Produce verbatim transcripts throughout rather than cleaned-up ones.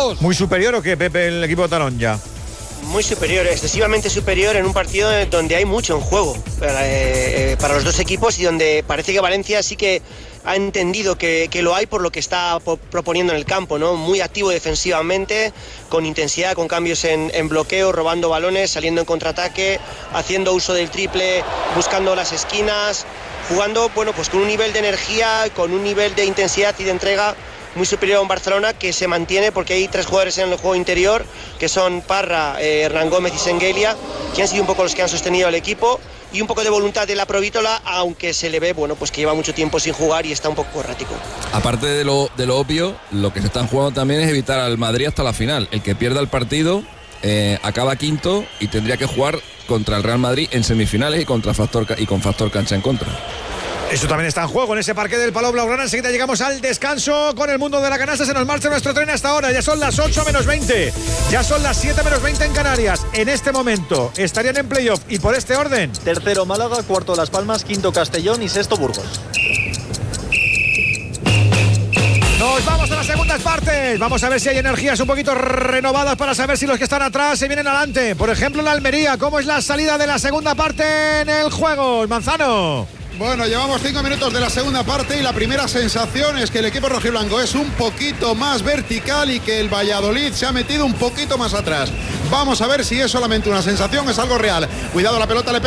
dos. ¿Muy superior o qué, Pepe, el equipo Taronja? Muy superior, excesivamente superior en un partido donde hay mucho en juego para, eh, para los dos equipos y donde parece que Valencia sí que ha entendido que, que lo hay por lo que está po- proponiendo en el campo, ¿no? Muy activo defensivamente, con intensidad, con cambios en, en bloqueo, robando balones, saliendo en contraataque, haciendo uso del triple, buscando las esquinas, jugando, bueno, pues con un nivel de energía, con un nivel de intensidad y de entrega muy superior a un Barcelona que se mantiene porque hay tres jugadores en el juego interior que son Parra, eh, Hernán Gómez y Sengelia, que han sido un poco los que han sostenido al equipo, y un poco de voluntad de la Provítola, aunque se le ve, bueno, pues que lleva mucho tiempo sin jugar y está un poco errático. Aparte de lo, de lo obvio, lo que se están jugando también es evitar al Madrid hasta la final. El que pierda el partido eh, acaba quinto y tendría que jugar contra el Real Madrid en semifinales y, contra factor, y con factor cancha en contra. Eso también está en juego en ese parque del Palau Blaugrana. Enseguida llegamos al descanso con el mundo de la canasta. Se nos marcha nuestro tren hasta ahora. Ya son las ocho menos veinte. Ya son las siete menos veinte en Canarias. En este momento estarían en playoff y por este orden: tercero Málaga, cuarto Las Palmas, quinto Castellón y sexto Burgos. Nos vamos a las segundas partes. Vamos a ver si hay energías un poquito renovadas para saber si los que están atrás se vienen adelante. Por ejemplo, la Almería. ¿Cómo es la salida de la segunda parte en el juego? Manzano. Bueno, llevamos cinco minutos de la segunda parte y la primera sensación es que el equipo rojiblanco es un poquito más vertical y que el Valladolid se ha metido un poquito más atrás. Vamos a ver si es solamente una sensación, es algo real. Cuidado, la pelota le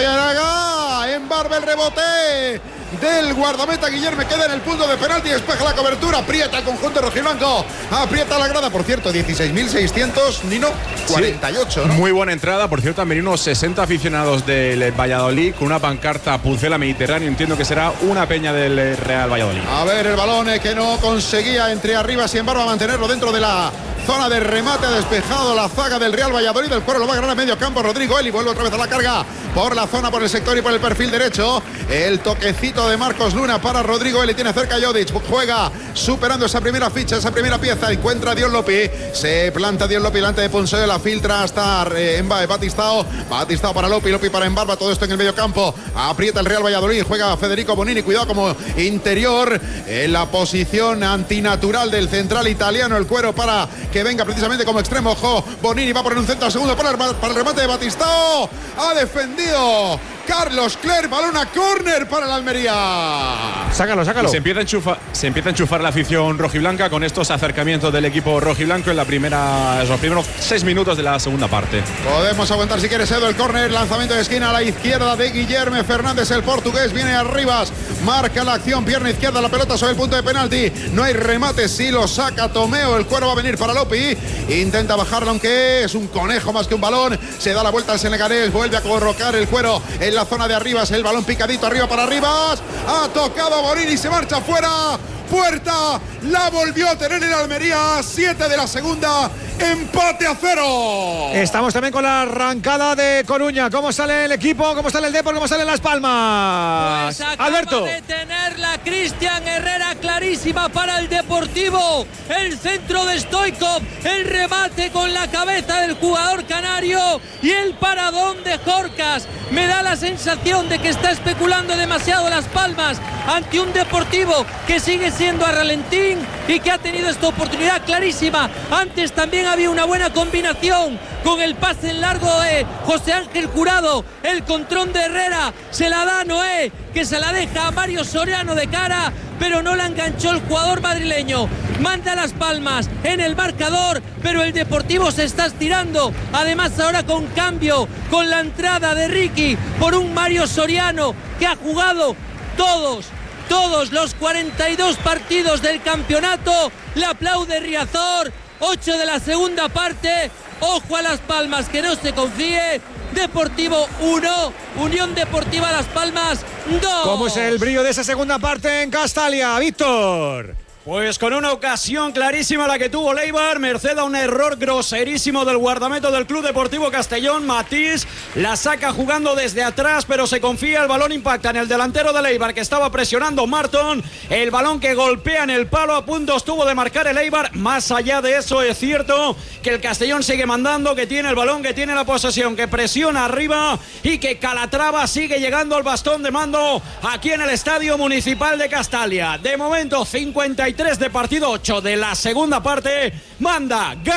pega en Barba, el rebote del guardameta Guillerme queda en el punto de penalti, despeja la cobertura, aprieta el conjunto rojiblanco, aprieta la grada, por cierto, dieciséis mil seiscientos, Nino, cuarenta y ocho, sí, ¿no? Muy buena entrada, por cierto, también unos sesenta aficionados del Valladolid con una pancarta Pucela Mediterráneo, entiendo que será una peña del Real Valladolid. A ver, el balón eh, que no conseguía entre arriba, sin embargo, a mantenerlo dentro de la zona de remate, ha despejado la zaga del Real Valladolid, el cuero lo va a ganar a medio campo Rodrigo Eli, vuelve otra vez a la carga por la zona, por el sector y por el perfil derecho, el toquecito de Marcos Luna para Rodrigo Eli, tiene cerca a Jodic, juega superando esa primera ficha, esa primera pieza, encuentra a Dion Lopi, se planta Dion Lopi delante de Ponce, la filtra hasta eh, Emba, Batistao, Batistao para Lopi, Lopi para Embarba, todo esto en el medio campo, aprieta el Real Valladolid, juega Federico Bonini, cuidado como interior, en la posición antinatural del central italiano, el cuero para que venga precisamente como extremo, ojo, Bonini va a poner un centro al segundo para el, para el remate de Batistao, ha defendido Carlos Clerc, balón a córner para la Almería. Sácalo, sácalo. Y se empieza a enchufar, se empieza a enchufar la afición rojiblanca con estos acercamientos del equipo rojiblanco en la primera, los primeros seis minutos de la segunda parte. Podemos aguantar si quieres, Edo, el córner, lanzamiento de esquina a la izquierda de Guillerme Fernández, el portugués, viene Arribas, marca la acción, pierna izquierda, la pelota sobre el punto de penalti, no hay remate, si lo saca Tomeo, el cuero va a venir para Lopi, intenta bajarlo aunque es un conejo más que un balón, se da la vuelta al senegalés, vuelve a corrocar el cuero en la zona de Arribas, el balón picadito arriba para Arribas, ha tocado a Bonini, se marcha fuera, puerta, la volvió a tener en Almería, siete de la segunda, empate a cero. Estamos también con la arrancada de Coruña. ¿Cómo sale el equipo? ¿Cómo sale el Depor? ¿Cómo salen Las Palmas? Pues acaba Alberto. de tenerla Cristian Herrera clarísima para el Deportivo. El centro de Stoichkov, el remate con la cabeza del jugador canario y el paradón de Jorcas. Me da la sensación de que está especulando demasiado Las Palmas ante un Deportivo que sigue siendo a ralentín y que ha tenido esta oportunidad clarísima. Antes también había una buena combinación con el pase en largo de José Ángel Jurado, el control de Herrera, se la da Noé, que se la deja a Mario Soriano de cara, pero no la enganchó el jugador madrileño. Manda Las Palmas en el marcador, pero el Deportivo se está estirando, además ahora con cambio, con la entrada de Ricky por un Mario Soriano que ha jugado todos todos los cuarenta y dos partidos del campeonato. Le aplaude Riazor. Ocho de la segunda parte. Ojo a Las Palmas, que no se confíe. Deportivo uno, Unión Deportiva Las Palmas dos. ¿Cómo es el brillo de esa segunda parte en Castalia, Víctor? Pues con una ocasión clarísima la que tuvo Leibar, merced a un error groserísimo del guardameta del Club Deportivo Castellón, Matís, la saca jugando desde atrás, pero se confía, el balón impacta en el delantero de Leibar que estaba presionando Marton, el balón que golpea en el palo, a punto estuvo de marcar el Eibar. Más allá de eso es cierto que el Castellón sigue mandando, que tiene el balón, que tiene la posesión, que presiona arriba y que Calatrava sigue llegando al bastón de mando aquí en el Estadio Municipal de Castalia. De momento cincuenta y tres de partido, ocho de la segunda parte, manda, gana.